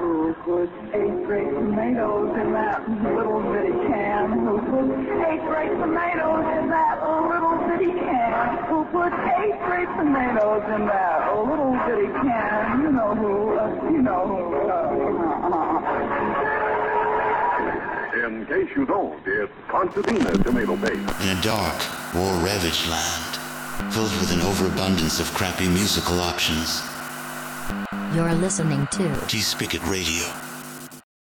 Who put 8 great tomatoes in that little bitty can? Who put 8 great tomatoes in that little bitty can? Who put 8 great tomatoes in that little bitty can? You know who, you know who. In case you don't, it's Contadina tomato paste. In a dark, war-ravaged land, filled with an overabundance of crappy musical options. You're listening to T-Spigot Radio.